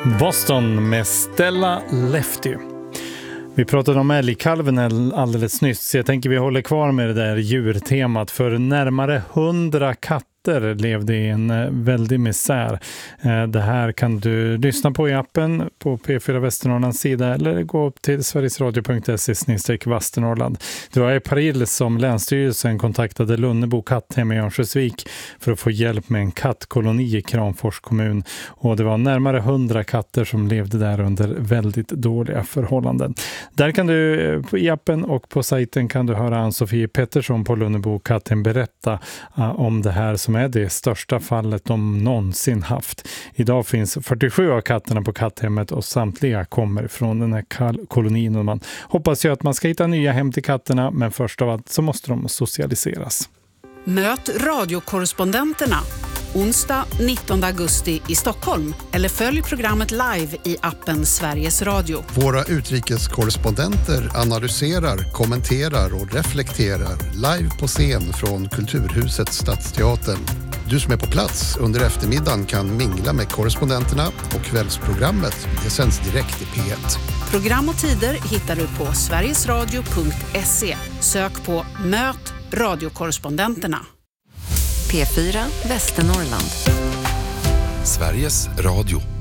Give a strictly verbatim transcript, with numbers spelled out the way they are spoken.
Boston med Stella Lefty. Vi pratade om älgkalven alldeles nyss, så jag tänker vi håller kvar med det där djurtemat. För närmare hundra katter levde i en väldig misär. Det här kan du lyssna på i appen på P fyra Västernorrlands sida eller gå upp till sverigesradio punkt se snedstreck Västernorrland. Det var i april som Länsstyrelsen kontaktade Lunnebo katthem i Örnsköldsvik för att få hjälp med en kattkoloni i Kramfors kommun. Och det var närmare hundra katter som levde där under väldigt dåliga förhållanden. Där kan du i appen och på sajten kan du höra Ann-Sofie Pettersson på Lunnebo katthem berätta uh, om det här som är det största fallet de någonsin haft. Idag finns fyrtiosju av katterna på katthemmet och samtliga kommer från den här kolonin. Och man hoppas ju att man ska hitta nya hem till katterna, men först av allt så måste de socialiseras. Möt radiokorrespondenterna onsdag nittonde augusti i Stockholm eller följ programmet live i appen Sveriges Radio. Våra utrikeskorrespondenter analyserar, kommenterar och reflekterar live på scen från Kulturhuset Stadsteatern. Du som är på plats under eftermiddagen kan mingla med korrespondenterna och kvällsprogrammet. Det sänds direkt i P ett. Program och tider hittar du på sverigesradio punkt se. Sök på Möt radiokorrespondenterna. P fyra Västernorrland. Sveriges Radio.